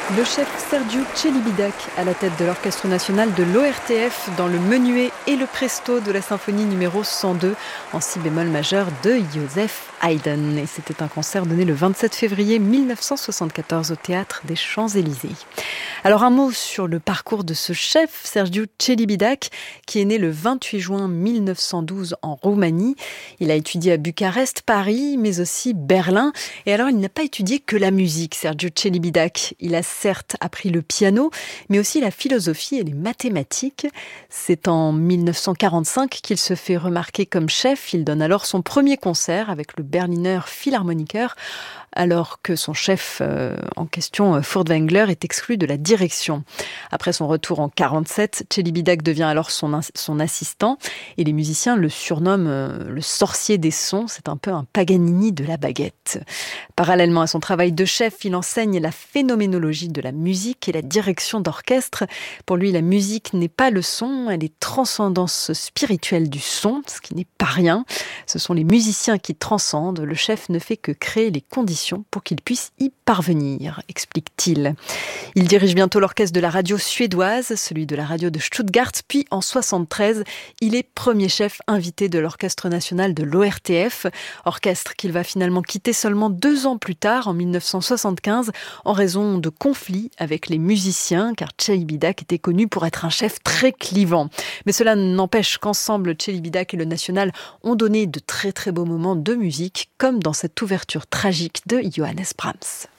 Le chef Sergiu Celibidache à la tête de l'Orchestre national de l'ORTF dans le menuet et le presto de la symphonie numéro 102 en si bémol majeur de Joseph Haydn. Et c'était un concert donné le 27 février 1974 au Théâtre des Champs-Élysées. Alors un mot sur le parcours de ce chef, Sergiu Celibidache, qui est né le 28 juin 1912 en Roumanie. Il a étudié à Bucarest, Paris, mais aussi Berlin. Et alors il n'a pas étudié que la musique, Sergiu Celibidache. Il a certes appris le piano, mais aussi la philosophie et les mathématiques. C'est en 1945 qu'il se fait remarquer comme chef. Il donne alors son premier concert avec le Berliner Philharmoniker, alors que son chef en question, Furtwängler, est exclu de la direction. Après son retour en 1947, Celibidache devient alors son assistant et les musiciens le surnomment le sorcier des sons. C'est un peu un Paganini de la baguette. Parallèlement à son travail de chef, il enseigne la phénoménologie de la musique et la direction d'orchestre. Pour lui, la musique n'est pas le son, elle est transcendance spirituelle du son, ce qui n'est pas rien. Ce sont les musiciens qui transcendent. Le chef ne fait que créer les conditions pour qu'ils puissent y parvenir, explique-t-il. Il dirige bientôt l'orchestre de la radio suédoise, celui de la radio de Stuttgart, puis en 1973, il est premier chef invité de l'Orchestre national de l'ORTF, orchestre qu'il va finalement quitter seulement 2 ans plus tard, en 1975, en raison de conflits avec les musiciens, car Celibidache était connu pour être un chef très clivant. Mais cela n'empêche qu'ensemble, Celibidache et le National ont donné de très très beaux moments de musique, comme dans cette ouverture tragique de Johannes Brahms.